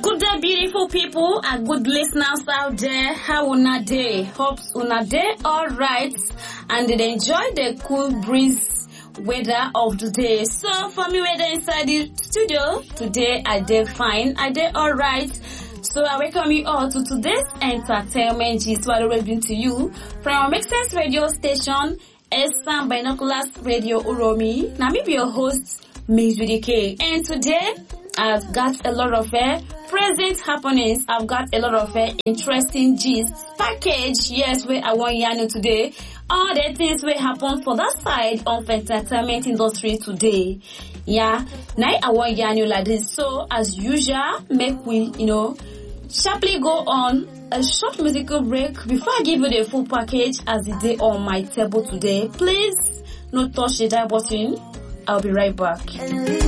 Good day, beautiful people and good listeners out there. How una day? Hopes una day alright and did enjoy the cool breeze weather of the day. So for me, weather inside the studio today, I did fine. I did alright. So I welcome you all to today's entertainment gist. What I bring to you from our Make Sense radio station, Esan Binoculars Radio Uromi. Now me be your host, Miss VDK, and today I've got a lot of present happenings. I've got a lot of interesting gist package. Yes, where I want you today. All the things will happen for that side of entertainment industry today. Yeah, now I want you like this. So as usual, make we sharply go on a short musical break before I give you the full package as the day on my table today. Please, no touch the dial button. I'll be right back.